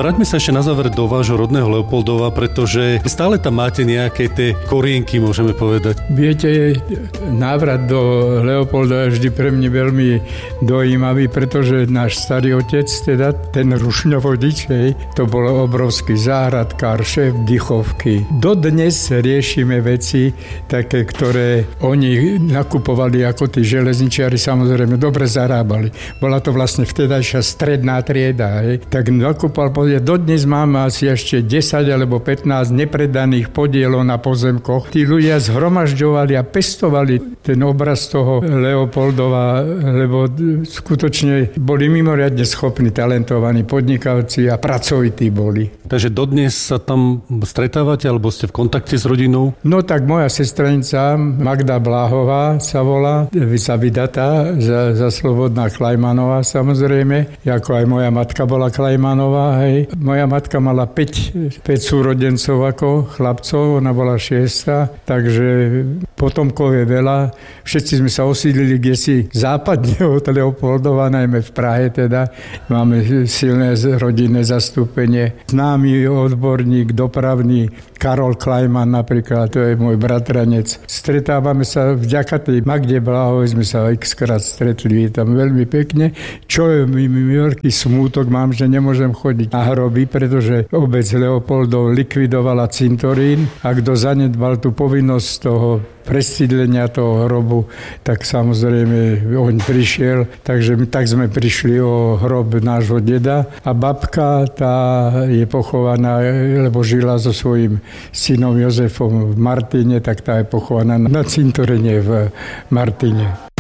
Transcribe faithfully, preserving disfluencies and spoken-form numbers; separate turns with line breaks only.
Vráťme sa ešte na záver do vášho rodného Leopoldova, pretože stále tam máte nejaké tie korienky, môžeme povedať.
Viete, návrat do Leopoldova je vždy pre mňa veľmi dojímavý, pretože náš starý otec, teda ten rušňovodič, hej, to bol obrovský záhradkár, šéf dychovky. Dodnes riešime veci také, ktoré oni nakupovali ako tí železničiari, samozrejme dobre zarábali. Bola to vlastne vtedajšia stredná trieda, hej. Tak nakupoval. Dodnes máme asi ešte desať alebo pätnásť nepredaných podielov na pozemkoch. Tí ľudia zhromažďovali a pestovali ten obraz toho Leopoldova, lebo skutočne boli mimoriadne schopní, talentovaní podnikavci a pracovití boli.
Takže dodnes sa tam stretávate alebo ste v kontakte s rodinou?
No tak moja sestranica Magda Bláhová sa volá, sa vydatá za, za Slobodná Klajmanová samozrejme, ako aj moja matka bola Klajmanová. Hej. Moja matka mala päť súrodencov ako chlapcov, ona bola šiesta, takže potomkov je veľa. Všetci sme sa osídlili kdesi západne od Leopoldova, najmä v Prahe teda. Máme silné rodinné zastúpenie. Známy odborník, dopravný Karol Klajman napríklad, to je môj bratranec. Stretávame sa vďaka tej Magde Bláhovej, sme sa x-krát stretli, je tam veľmi pekne. Čo je mi, mi veľký smútok mám, že nemôžem chodiť na hroby, pretože obec Leopoldov likvidovala cintorín a kto zanedbal tú povinnosť toho presídlenia toho hrobu, tak samozrejme on prišiel, takže tak sme prišli o hrob nášho deda a babka tá je pochovaná, lebo žila so svojím synom Jozefom v Martine, tak tá je pochovaná na cintorine v Martine.